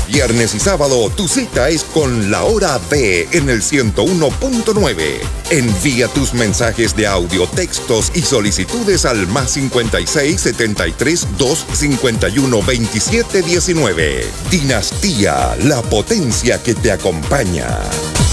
viernes y sábado tu cita es con La Hora B en el 101.9. Envía tus mensajes de audio, textos y solicitudes al +56 73 251 27 19. Dinastía, la potencia que te acompaña.